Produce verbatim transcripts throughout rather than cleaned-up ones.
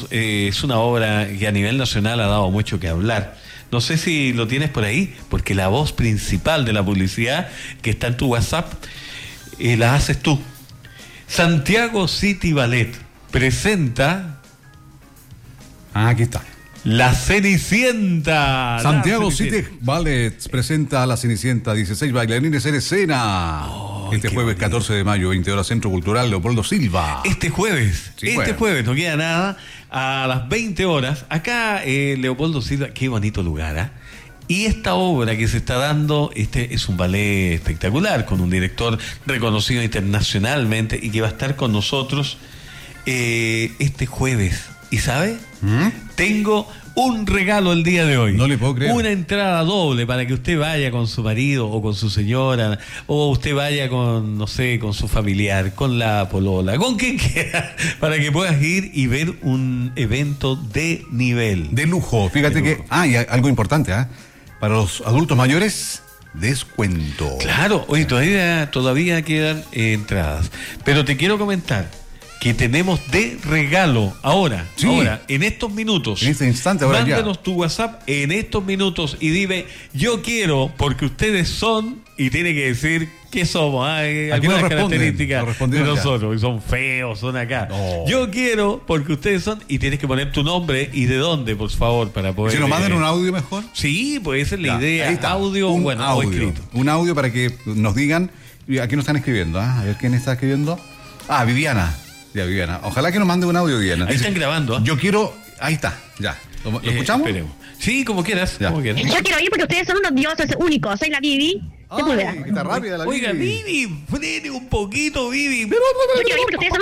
tenemos, eh, es una obra que a nivel nacional ha dado mucho que hablar. No sé si lo tienes por ahí, porque la voz principal de la publicidad que está en tu WhatsApp, eh, la haces tú. Santiago City Ballet presenta... Ah, aquí está. La Cenicienta. Santiago la Cenicienta. City Ballet presenta a La Cenicienta, dieciséis bailarines en escena. Oh, este jueves bonito. catorce de mayo, veinte horas, Centro Cultural Leopoldo Silva. Este jueves, sí, este jueves. jueves, no queda nada, a las veinte horas, acá eh, Leopoldo Silva, qué bonito lugar, ¿eh? Y esta obra que se está dando, este es un ballet espectacular, con un director reconocido internacionalmente y que va a estar con nosotros eh, este jueves. ¿Y sabe? ¿Mm? Tengo un regalo el día de hoy. No le puedo creer. Una entrada doble para que usted vaya con su marido o con su señora, o usted vaya con, no sé, con su familiar, con la polola, con quien quiera, para que puedas ir y ver un evento de nivel. De lujo. Fíjate de que... Lujo. Ah, y algo importante, ¿ah? ¿eh? Para los adultos mayores, descuento. Claro, oye, todavía, todavía quedan eh, entradas. Pero te quiero comentar que tenemos de regalo ahora, sí. ahora, en estos minutos. En este instante, ahora Mándanos ya. tu WhatsApp en estos minutos y dime, yo quiero, porque ustedes son, y tiene que decir qué somos, ¿eh? algunas no características no de nosotros, y son feos, son acá. No. Yo quiero, porque ustedes son, y tienes que poner tu nombre y de dónde, por favor, para poder... ¿Si nos mandan un audio mejor? Sí, pues esa es la ya, idea, ahí está. audio, un bueno, audio, o escrito. Un audio para que nos digan, aquí nos están escribiendo, ¿eh? A ver quién está escribiendo. Ah, Viviana. Ya, Viviana. Ojalá que nos mande un audio, Viviana. Ahí Dice, están grabando. ¿eh? Yo quiero... Ahí está, ya. ¿Lo, ¿lo eh, escuchamos? Esperemos. Sí, como quieras, como quieras. Yo quiero ir porque ustedes son unos dioses únicos. Soy la Vivi. Ay, qué está rápida la Oiga, Vivi. Vivi, frene un poquito, Vivi. Yo quiero ir porque ustedes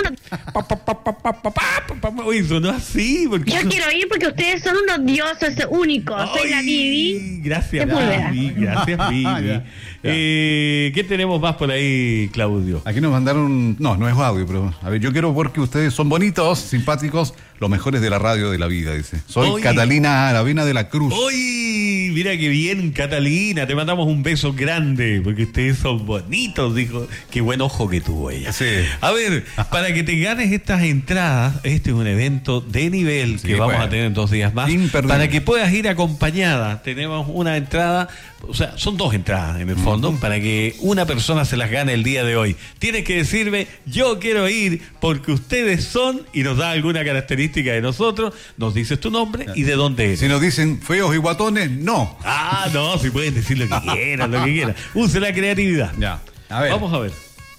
son unos... Oye, sonó así. Porque... Yo quiero ir porque ustedes son unos dioses únicos. Soy Ay, la Vivi. Gracias, Vivi. Gracias, Vivi. ya, ya. Eh, ¿Qué tenemos más por ahí, Claudio? Aquí nos mandaron... No, no es audio, pero... A ver, yo quiero porque ustedes son bonitos, simpáticos, los mejores de la radio de la vida, dice. Soy Oye. Catalina Aravena de la Cruz. ¡Uy! Mira qué bien, Catalina. Te mandamos un beso grande, porque ustedes son bonitos, dijo. Qué buen ojo que tuvo ella. Sí. A ver, para que te ganes estas entradas, este es un evento de nivel Sí, que vamos bueno. a tener en dos días más. Imperdible. Para que puedas ir acompañada, tenemos una entrada, o sea, son dos entradas en el fondo, uh-huh. para que una persona se las gane el día de hoy. Tienes que decirme, yo quiero ir porque ustedes son, y nos da alguna característica de nosotros, nos dices tu nombre y de dónde eres. Si nos dicen feos y guatones, no. Ah, no, si pueden decir lo que quieran, lo que quieran. Use la creatividad. Ya, a ver. Vamos a ver.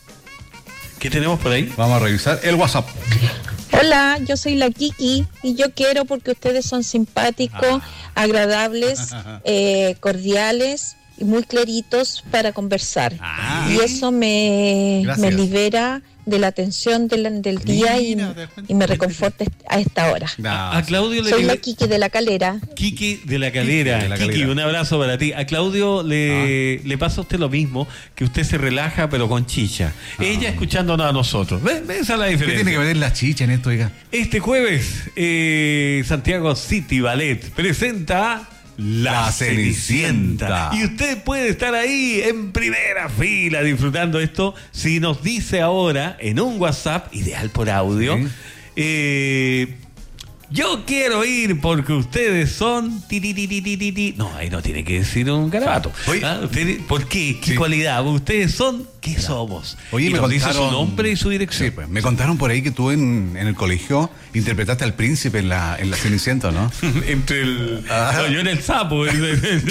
¿Qué tenemos por ahí? Vamos a revisar el WhatsApp. Hola, yo soy la Kiki y yo quiero porque ustedes son simpáticos, ah. agradables, eh, cordiales y muy claritos para conversar. Ah. Y eso me, Gracias. me libera de la tensión del, del día y, y me reconforta a esta hora. A, a Claudio le Soy le... la Kiki de la Calera. Kiki de la Calera. de la Kiki, Calera. un abrazo para ti. A Claudio le, ah. le pasa a usted lo mismo, que usted se relaja pero con chicha. Ah. Ella escuchándonos a nosotros. ¿Ves? ¿Ves? Esa es la diferencia. ¿Qué tiene que ver la chicha en esto, oiga? Este jueves, eh, Santiago City Ballet presenta... La, la Cenicienta. Cenicienta. Y usted puede estar ahí en primera fila disfrutando esto si nos dice ahora en un WhatsApp, ideal por audio, sí. eh, yo quiero ir porque ustedes son... Ti, ti, ti, ti, ti, ti. No, ahí no tiene que decir un garabato. ¿Ah? ¿Usted, ¿Por qué? ¿Qué sí. cualidad? Ustedes son... ¿Qué ya. somos? Oye, y me nos contaron... dice su nombre y su dirección. Sí, pues, me contaron por ahí que tú en, en el colegio interpretaste al príncipe en la, en la Cenicienta, ¿no? Entre el... Ah. No, yo era el sapo. El, el, el,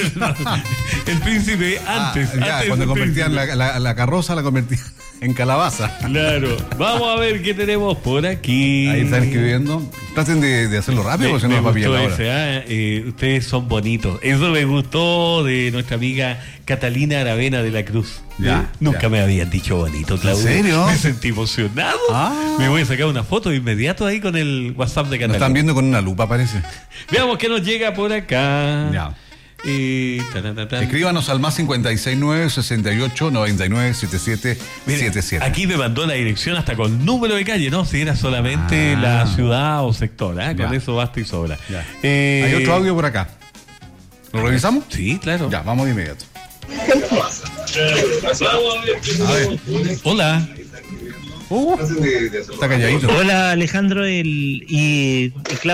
el príncipe antes. Ah, ya, antes cuando convertían la, la, la carroza, la convertían en calabaza. Claro. Vamos a ver qué tenemos por aquí. Ahí están escribiendo. Traten de, de hacerlo rápido, porque se nos va bien la hora. ¿eh? Eh, ustedes son bonitos. Eso me gustó de nuestra amiga Catalina Aravena de la Cruz. Ya, ¿Eh? Nunca ya. me habían dicho bonito, Claudio. ¿En serio? Me sentí emocionado. Ah. Me voy a sacar una foto de inmediato ahí con el WhatsApp de Catalina. Nos están viendo con una lupa, parece. Veamos qué nos llega por acá. Ya. Eh, tan, tan, tan. Escríbanos al más cincuenta y seis nueve, sesenta y ocho, noventa y nueve, setenta y siete, setenta y siete. Aquí me mandó la dirección hasta con número de calle, ¿no? Si era solamente ah. la ciudad o sector, ¿eh? Con eso basta y sobra. Eh, Hay otro audio por acá. ¿Lo revisamos? Sí, claro. Ya, vamos de inmediato. A ver. Hola. Uh, está calladito. Hola, Alejandro el, y, y Claudio.